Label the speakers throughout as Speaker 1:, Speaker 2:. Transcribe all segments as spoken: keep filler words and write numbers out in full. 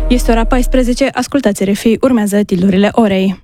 Speaker 1: Este ora paisprezece, ascultați R F I, urmează titlurile orei.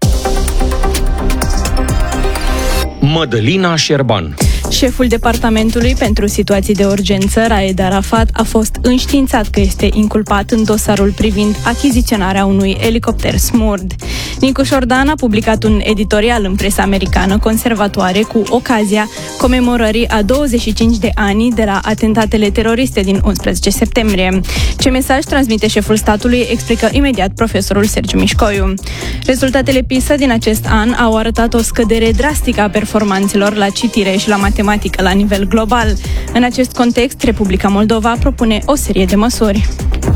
Speaker 2: Mădălina Șerban.
Speaker 1: Șeful Departamentului pentru Situații de Urgență, Raed Arafat, a fost înștiințat că este inculpat în dosarul privind achiziționarea unui elicopter Smurd. Nicu Șordan a publicat un editorial în presa americană conservatoare cu ocazia comemorării a douăzeci și cinci de ani de la atentatele teroriste din unsprezece septembrie. Ce mesaj transmite șeful statului, explică imediat profesorul Sergiu Mișcoiu. Rezultatele PISA din acest an au arătat o scădere drastică a performanțelor la citire și la matematică la nivel global. În acest context, Republica Moldova propune o serie de măsuri.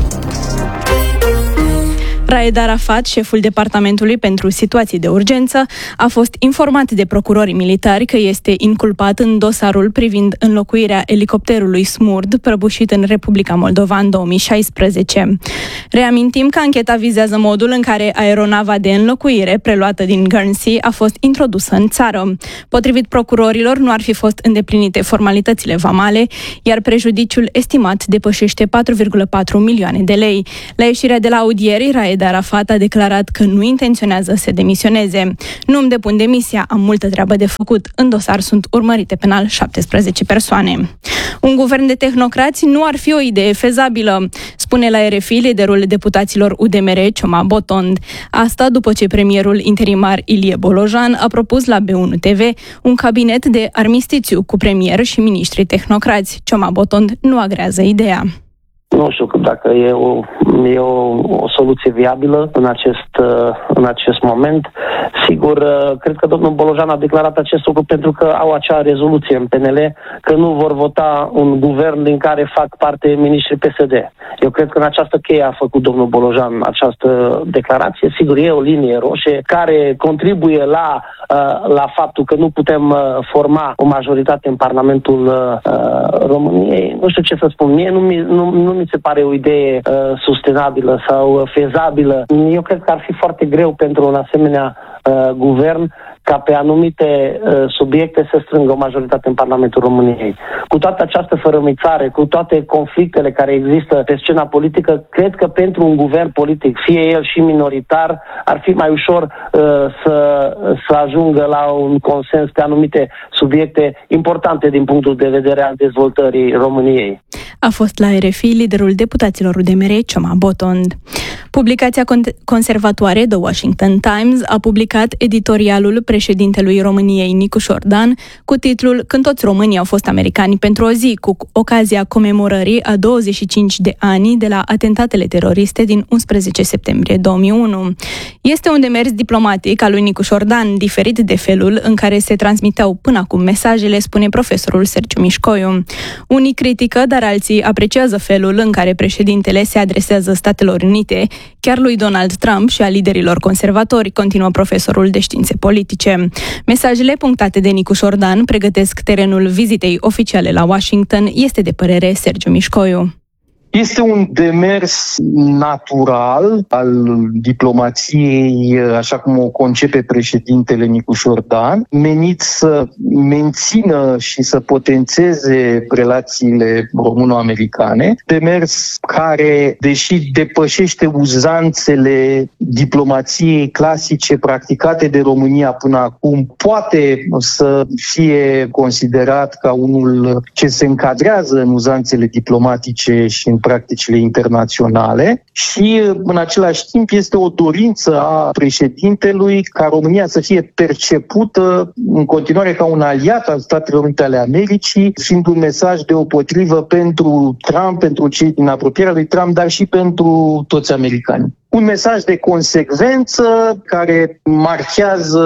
Speaker 1: Raed Arafat, șeful Departamentului pentru Situații de Urgență, a fost informat de procurorii militari că este inculpat în dosarul privind înlocuirea elicopterului Smurd prăbușit în Republica Moldova în două mii șaisprezece. Reamintim că ancheta vizează modul în care aeronava de înlocuire preluată din Guernsey a fost introdusă în țară. Potrivit procurorilor, nu ar fi fost îndeplinite formalitățile vamale, iar prejudiciul estimat depășește patru virgulă patru milioane de lei. La ieșirea de la audieri, Raed Arafat a declarat că nu intenționează să demisioneze. Nu îmi depun demisia, am multă treabă de făcut. În dosar sunt urmărite penal șaptesprezece persoane. Un guvern de tehnocrați nu ar fi o idee fezabilă, spune la R F I liderul deputaților U D M R, Cioma Botond. Asta după ce premierul interimar Ilie Bolojan a propus la B unu T V un cabinet de armistițiu cu premier și miniștri tehnocrați. Cioma Botond nu agrează ideea.
Speaker 3: Nu știu dacă e o, e o, o soluție viabilă în acest, în acest moment. Sigur, cred că domnul Bolojan a declarat acest lucru pentru că au acea rezoluție în P N L că nu vor vota un guvern din care fac parte miniștrii P S D. Eu cred că în această cheie a făcut domnul Bolojan această declarație. Sigur, e o linie roșie care contribuie la, la faptul că nu putem forma o majoritate în Parlamentul României. Nu știu ce să spun. Mie nu mi, nu, nu mi se pare o idee uh, sustenabilă sau fezabilă. Eu cred că ar fi foarte greu pentru un asemenea uh, guvern ca pe anumite uh, subiecte să strângă o majoritate în Parlamentul României. Cu toată această fărămițare, cu toate conflictele care există pe scena politică, cred că pentru un guvern politic, fie el și minoritar, ar fi mai ușor uh, să, să ajungă la un consens pe anumite subiecte importante din punctul de vedere al dezvoltării României.
Speaker 1: A fost la R F I liderul deputaților U D M R, Cioma Botond. Publicația conservatoare The Washington Times a publicat editorialul președintelui României, Nicu Șordan, cu titlul Când toți românii au fost americani pentru o zi, cu ocazia comemorării a douăzeci și cinci de ani de la atentatele teroriste din unsprezece septembrie două mii unu. Este un demers diplomatic al lui Nicu Șordan, diferit de felul în care se transmiteau până acum mesajele, spune profesorul Sergiu Mișcoiu. Unii critică, dar alții apreciază felul în care președintele se adresează Statelor Unite, chiar lui Donald Trump și a liderilor conservatori, continuă profesorul de științe politice. Mesajele punctate de Nicu Șordan pregătesc terenul vizitei oficiale la Washington, este de părere Sergiu Mișcoiu.
Speaker 4: Este un demers natural al diplomației, așa cum o concepe președintele Nicu Șordan, menit să mențină și să potențeze relațiile româno-americane. Demers care, deși depășește uzanțele diplomației clasice practicate de România până acum, poate să fie considerat ca unul ce se încadrează în uzanțele diplomatice și în practicile internaționale și în același timp este o dorință a președintelui ca România să fie percepută în continuare ca un aliat al Statelor Unite ale Americii, fiind un mesaj deopotrivă pentru Trump, pentru cei din apropierea lui Trump, dar și pentru toți americanii. Un mesaj de consecvență care marchează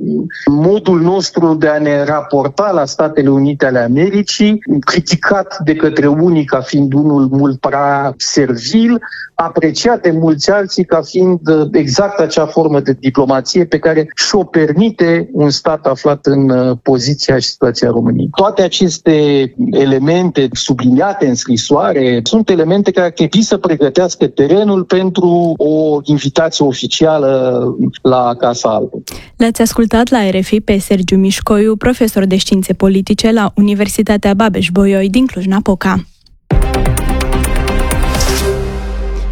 Speaker 4: modul nostru de a ne raporta la Statele Unite ale Americii, criticat de către unii ca fiind unul mult prea servil, apreciat de mulți alții ca fiind exact acea formă de diplomație pe care și-o permite un stat aflat în poziția și situația României. Toate aceste elemente subliniate în scrisoare sunt elemente care ar trebui să pregătească terenul pentru o invitație oficială la Casa Albă.
Speaker 1: L-ați ascultat la R F I pe Sergiu Mișcoiu, profesor de științe politice la Universitatea Babeș-Bolyai din Cluj-Napoca.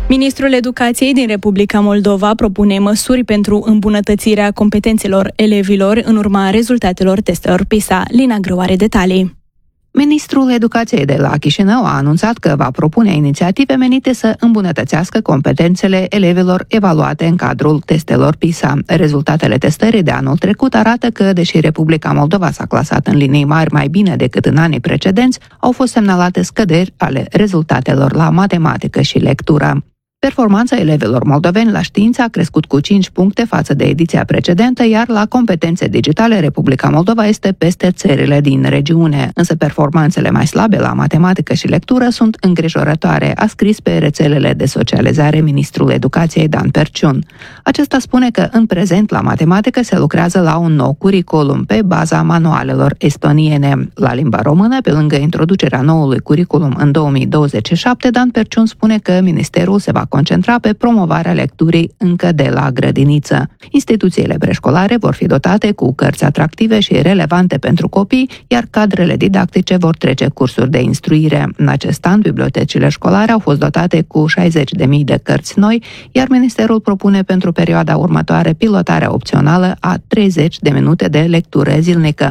Speaker 1: Ministrul Educației din Republica Moldova propune măsuri pentru îmbunătățirea competențelor elevilor în urma rezultatelor testelor PISA. Lina Grâu are detalii.
Speaker 5: Ministrul Educației de la Chișinău a anunțat că va propune inițiative menite să îmbunătățească competențele elevilor evaluate în cadrul testelor PISA. Rezultatele testării de anul trecut arată că, deși Republica Moldova s-a clasat în linii mari mai bine decât în anii precedenți, au fost semnalate scăderi ale rezultatelor la matematică și lectură. Performanța elevilor moldoveni la știință a crescut cu cinci puncte față de ediția precedentă, iar la competențe digitale Republica Moldova este peste țările din regiune. Însă performanțele mai slabe la matematică și lectură sunt îngrijorătoare, a scris pe rețelele de socializare ministrul Educației Dan Perciun. Acesta spune că în prezent la matematică se lucrează la un nou curiculum pe baza manualelor estoniene. La limba română, pe lângă introducerea noului curiculum în două mii douăzeci și șapte, Dan Perciun spune că ministerul se va concentra pe promovarea lecturii încă de la grădiniță. Instituțiile preșcolare vor fi dotate cu cărți atractive și relevante pentru copii, iar cadrele didactice vor trece cursuri de instruire. În acest an, bibliotecile școlare au fost dotate cu șaizeci de mii de cărți noi, iar ministerul propune pentru perioada următoare pilotarea opțională a treizeci de minute de lectură zilnică